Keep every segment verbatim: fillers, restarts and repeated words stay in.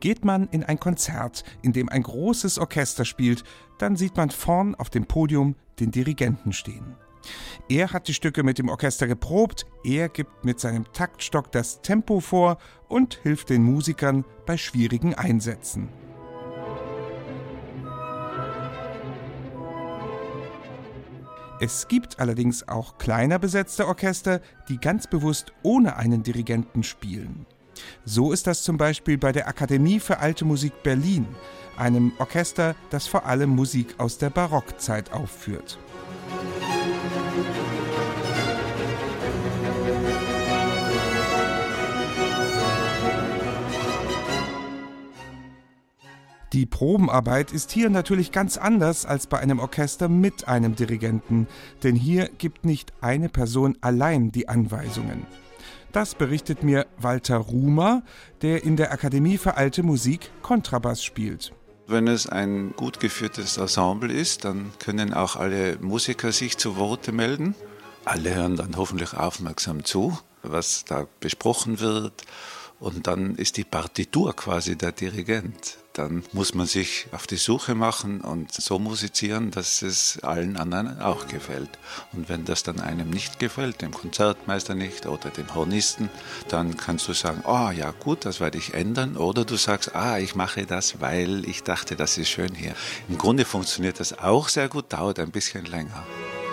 Geht man in ein Konzert, in dem ein großes Orchester spielt, dann sieht man vorn auf dem Podium den Dirigenten stehen. Er hat die Stücke mit dem Orchester geprobt, er gibt mit seinem Taktstock das Tempo vor und hilft den Musikern bei schwierigen Einsätzen. Es gibt allerdings auch kleiner besetzte Orchester, die ganz bewusst ohne einen Dirigenten spielen. So ist das zum Beispiel bei der Akademie für Alte Musik Berlin, einem Orchester, das vor allem Musik aus der Barockzeit aufführt. Die Probenarbeit ist hier natürlich ganz anders als bei einem Orchester mit einem Dirigenten, denn hier gibt nicht eine Person allein die Anweisungen. Das berichtet mir Walter Rumer, der in der Akademie für Alte Musik Kontrabass spielt. Wenn es ein gut geführtes Ensemble ist, dann können auch alle Musiker sich zu Worte melden. Alle hören dann hoffentlich aufmerksam zu, was da besprochen wird. Und dann ist die Partitur quasi der Dirigent. Dann muss man sich auf die Suche machen und so musizieren, dass es allen anderen auch gefällt. Und wenn das dann einem nicht gefällt, dem Konzertmeister nicht oder dem Hornisten, dann kannst du sagen, oh ja gut, das werde ich ändern. Oder du sagst, ah, ich mache das, weil ich dachte, das ist schön hier. Im Grunde funktioniert das auch sehr gut, dauert ein bisschen länger.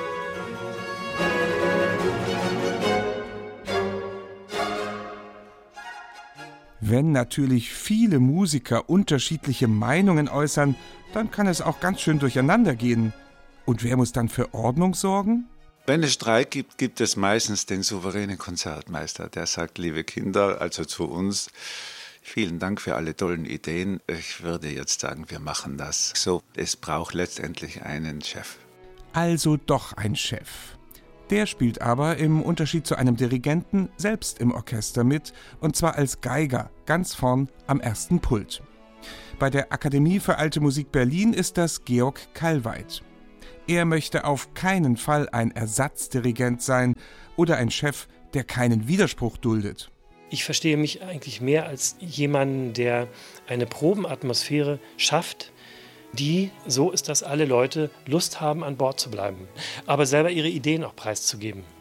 Wenn natürlich viele Musiker unterschiedliche Meinungen äußern, dann kann es auch ganz schön durcheinander gehen. Und wer muss dann für Ordnung sorgen? Wenn es Streit gibt, gibt es meistens den souveränen Konzertmeister. Der sagt, liebe Kinder, also zu uns, vielen Dank für alle tollen Ideen. Ich würde jetzt sagen, wir machen das so. Es braucht letztendlich einen Chef. Also doch ein Chef. Der spielt aber im Unterschied zu einem Dirigenten selbst im Orchester mit, und zwar als Geiger, ganz vorn am ersten Pult. Bei der Akademie für Alte Musik Berlin ist das Georg Kallweit. Er möchte auf keinen Fall ein Ersatzdirigent sein oder ein Chef, der keinen Widerspruch duldet. Ich verstehe mich eigentlich mehr als jemanden, der eine Probenatmosphäre schafft, die so ist, dass alle Leute Lust haben, an Bord zu bleiben, aber selber ihre Ideen auch preiszugeben.